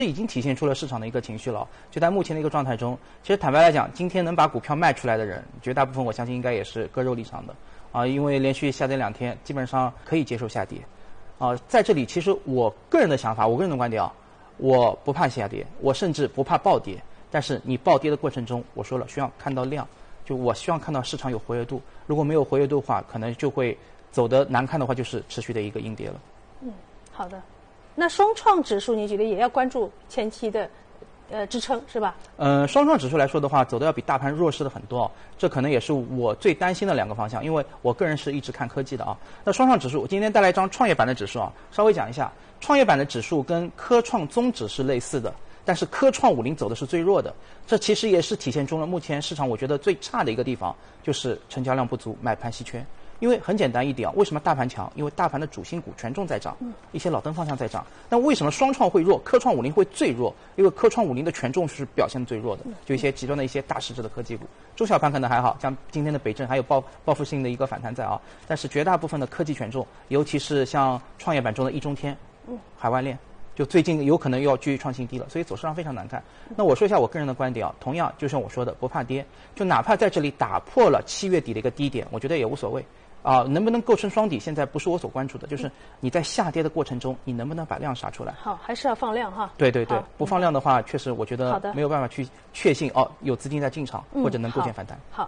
已经体现出了市场的一个情绪了。就在目前的一个状态中，其实坦白来讲，今天能把股票卖出来的人，绝大部分我相信应该也是割肉离场的啊，因为连续下跌2天，基本上可以接受下跌啊。在这里，其实我个人的想法，我个人的观点啊，我不怕下跌，我甚至不怕暴跌。但是你暴跌的过程中，我说了需要看到量，就我希望看到市场有活跃度。如果没有活跃度的话，可能就会走得难看的话，就是持续的一个阴跌了。 好的。那双创指数，你觉得也要关注前期的支撑是吧？ 双创指数来说的话，走的要比大盘弱势的很多哦。这可能也是我最担心的2个方向，因为我个人是一直看科技的啊。那双创指数，我今天带来一张创业板的指数啊，稍微讲一下，创业板的指数跟科创综指是类似的，但是科创50走的是最弱的。这其实也是体现出了目前市场我觉得最差的一个地方，就是成交量不足，买盘稀缺。因为很简单一点啊，为什么大盘强？因为大盘的主心骨权重在涨，一些老登方向在涨。那为什么双创会弱，科创50会最弱？因为科创50的权重是表现最弱的，就一些极端的一些大市值的科技股。中小盘可能还好，像今天的北证还有报复性的一个反弹在啊，但是绝大部分的科技权重，尤其是像创业板中的一中天、海外链，就最近有可能又要继续创新低了，所以走势上非常难看。那我说一下我个人的观点啊，同样就像我说的，不怕跌，就哪怕在这里打破了7月底的一个低点，我觉得也无所谓。能不能构成双底，现在不是我所关注的，就是你在下跌的过程中，你能不能把量杀出来？ 好，还是要放量哈。 对，不放量的话，确实我觉得没有办法去确信有资金在进场或者能构建反弹。 好。